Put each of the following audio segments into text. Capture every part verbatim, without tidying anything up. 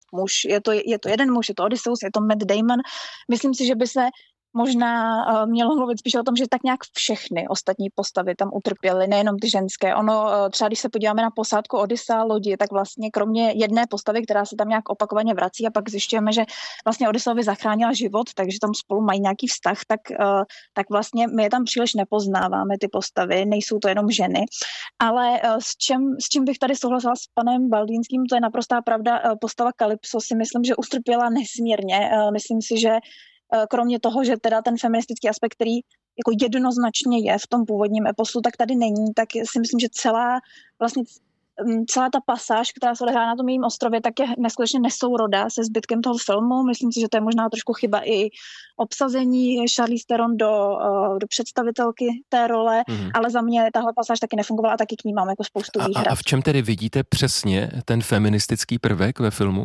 muž. Je to, je to jeden muž, je to Odysseus, je to Matt Damon. Myslím si, že by se možná uh, mělo mluvit spíš o tom, že tak nějak všechny ostatní postavy tam utrpěly, nejenom ty ženské. Ono, uh, třeba když se podíváme na posádku Odyssea lodi, tak vlastně kromě jedné postavy, která se tam nějak opakovaně vrací a pak zjišťujeme, že vlastně Odysseovi zachránila život, takže tam spolu mají nějaký vztah, tak, uh, tak vlastně my je tam příliš nepoznáváme, ty postavy, nejsou to jenom ženy. Ale uh, s, čem, s čím bych tady souhlasila s panem Baldýnským, to je naprostá pravda, uh, postava Kalypso si myslím, že utrpěla nesmírně. Uh, myslím si, že kromě toho, že teda ten feministický aspekt, který jako jednoznačně je v tom původním eposu, tak tady není, tak si myslím, že celá vlastně celá ta pasáž, která se odehrává na tom jejím ostrově, tak je neskutečně nesourodá se zbytkem toho filmu. Myslím si, že to je možná trošku chyba i obsazení Charlize Theron do, do představitelky té role, mm. ale za mě tahle pasáž taky nefungovala a taky k ní mám jako spoustu výhrad. A, a v čem tedy vidíte přesně ten feministický prvek ve filmu?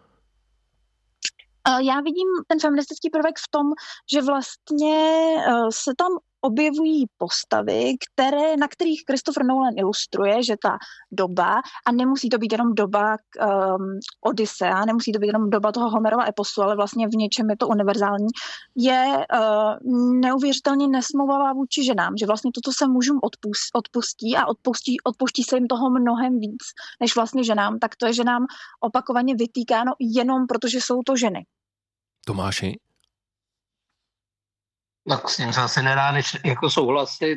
Já vidím ten feministický prvek v tom, že vlastně se tam objevují postavy, které, na kterých Christopher Nolan ilustruje, že ta doba, a nemusí to být jenom doba um, Odyssea, nemusí to být jenom doba toho Homerova eposu, ale vlastně v něčem je to univerzální, je uh, neuvěřitelně nesmlouvavá vůči ženám, že vlastně toto se mužům odpustí, odpustí a odpustí, odpustí se jim toho mnohem víc, než vlastně ženám, tak to je ženám opakovaně vytýkáno jenom protože jsou to ženy. Tomáši? Tak s tím se asi nedá než jako souhlasit,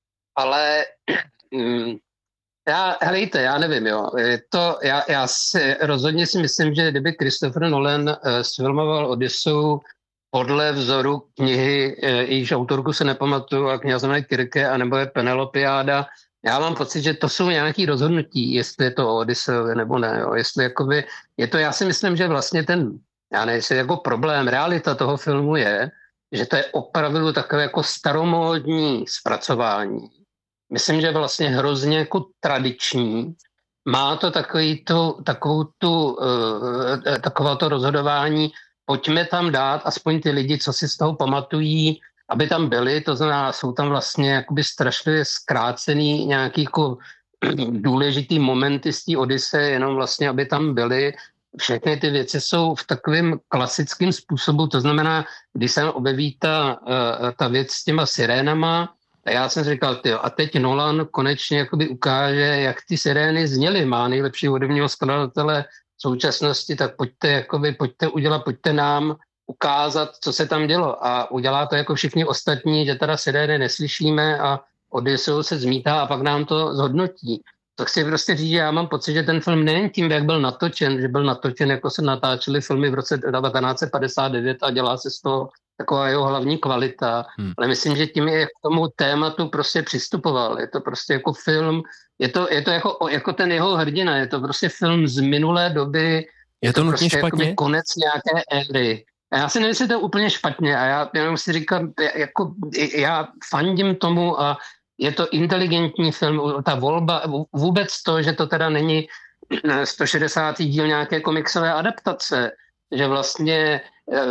ale mm, já, helejte, já nevím, jo, je to, já, já si, rozhodně si myslím, že kdyby Christopher Nolan uh, sfilmoval Odysseu podle vzoru knihy, uh, jejíž autorku se nepamatuju, a kniha se jmenuje Kirke, anebo je Penelopiáda, já mám pocit, že to jsou nějaký rozhodnutí, jestli je to o Odysseovi nebo ne, jo, jestli jakoby, je to, já si myslím, že vlastně ten, já nevím, jestli jako problém, realita toho filmu je, že to je opravdu takové jako staromódní zpracování. Myslím, že vlastně hrozně jako tradiční. Má to takový tu, takovou tu, uh, taková to rozhodování, pojďme tam dát aspoň ty lidi, co si z toho pamatují, aby tam byli, to znamená, jsou tam vlastně jakoby strašně zkrácený nějaký jako důležitý momenty z té Odyseje, jenom vlastně, aby tam byli. Všechny ty věci jsou v takovém klasickém způsobu, to znamená, když se objeví ta, ta věc s těma sirénama, a já jsem říkal, tyjo, a teď Nolan konečně jakoby ukáže, jak ty sirény zněly, má nejlepší hudebního skladatele v současnosti, tak pojďte, jakoby, pojďte udělat, pojďte nám ukázat, co se tam dělo. A udělá to jako všichni ostatní, že teda sirény neslyšíme a Odysseus se zmítá a pak nám to zhodnotí. To chci prostě říct, že já mám pocit, že ten film nejen tím, jak byl natočen, že byl natočen, jako se natáčely filmy v roce devatenáct set padesát devět a dělá se z toho taková jeho hlavní kvalita, hmm. ale myslím, že tím je k tomu tématu prostě přistupoval. Je to prostě jako film, je to, je to jako, jako ten jeho hrdina, je to prostě film z minulé doby, je, je to, to prostě špatně? Konec nějaké éry. A já si nevím, jestli to je úplně špatně a já jenom si říkám, jako, já fandím tomu a je to inteligentní film, ta volba, vůbec to, že to teda není sto šedesátý díl nějaké komiksové adaptace, že vlastně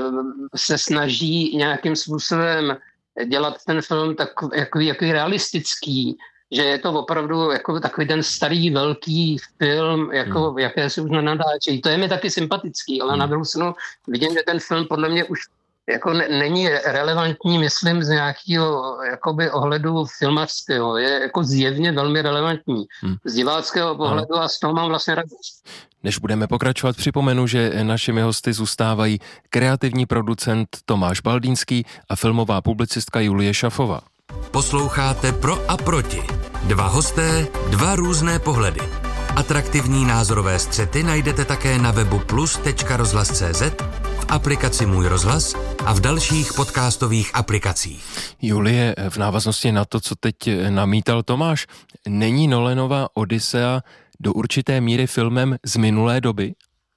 se snaží nějakým způsobem dělat ten film tak, jako, jako realistický, že je to opravdu jako takový ten starý velký film, jako, hmm. jaké se už nenadáčí. To je mi taky sympatický, ale hmm. na druhou stranu vidím, že ten film podle mě už jako ne, není relevantní, myslím, z nějakého jakoby ohledu filmařského. Je jako zjevně velmi relevantní. Hmm. Z diváckého pohledu a z toho mám vlastně radost. Než budeme pokračovat, připomenu, že našimi hosty zůstávají kreativní producent Tomáš Baldýnský a filmová publicistka Julie Šafová. Posloucháte Pro a proti. Dva hosté, dva různé pohledy. Atraktivní názorové střety najdete také na webu plus tečka rozhlas tečka cé zet, v aplikaci Můj rozhlas a v dalších podcastových aplikacích. Julie, v návaznosti na to, co teď namítal Tomáš, není Nolanova Odyssea do určité míry filmem z minulé doby?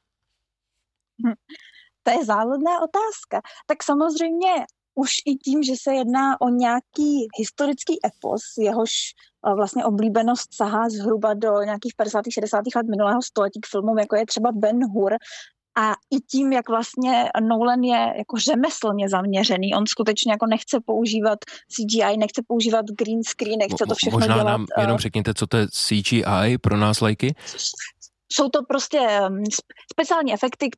Hm, to je záludná otázka. Tak samozřejmě už i tím, že se jedná o nějaký historický epos, jehož vlastně oblíbenost sahá zhruba do nějakých padesátých šedesátých let minulého století k filmům, jako je třeba Ben-Hur, a i tím, jak vlastně Nolan je jako řemeslně zaměřený, on skutečně jako nechce používat C G I, nechce používat green screen, nechce to všechno Možná dělat. Možná nám jenom řekněte, co to je C G I pro nás lajky? Jsou to prostě speciální efekty,